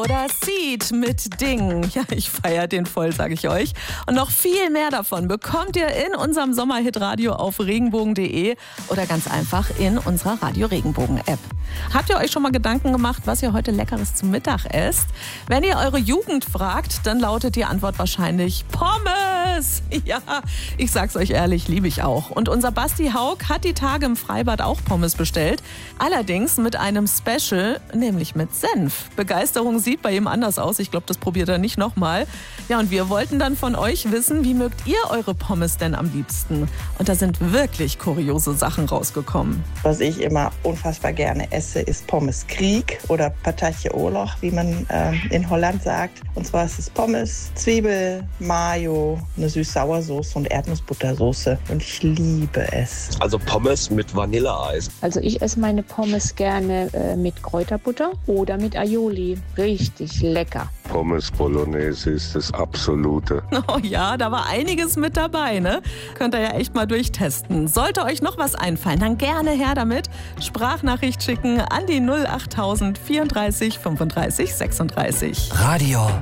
Oder Seed mit Ding. Ja, ich feiere den voll, sage ich euch. Und noch viel mehr davon bekommt ihr in unserem Sommerhit-Radio auf regenbogen.de oder ganz einfach in unserer Radio Regenbogen-App. Habt ihr euch schon mal Gedanken gemacht, was ihr heute Leckeres zum Mittag esst? Wenn ihr eure Jugend fragt, dann lautet die Antwort wahrscheinlich Pommes. Ja, ich sag's euch ehrlich, liebe ich auch. Und unser Basti Haug hat die Tage im Freibad auch Pommes bestellt. Allerdings mit einem Special, nämlich mit Senf. Begeisterung sieht bei ihm anders aus. Ich glaube, das probiert er nicht nochmal. Ja, und wir wollten dann von euch wissen, wie mögt ihr eure Pommes denn am liebsten? Und da sind wirklich kuriose Sachen rausgekommen. Was ich immer unfassbar gerne esse, ist Pommes Krieg oder Patatje Oorlog, wie man in Holland sagt. Und zwar ist es Pommes, Zwiebel, Mayo, eine Süß-Sauersoße und Erdnussbuttersoße. Und ich liebe es. Also Pommes mit Vanilleeis. Also ich esse meine Pommes gerne mit Kräuterbutter oder mit Aioli. Richtig lecker. Pommes Bolognese ist das Absolute. Oh ja, da war einiges mit dabei, ne? Könnt ihr ja echt mal durchtesten. Sollte euch noch was einfallen, dann gerne her damit. Sprachnachricht schicken an die 08000 34 35 36. Radio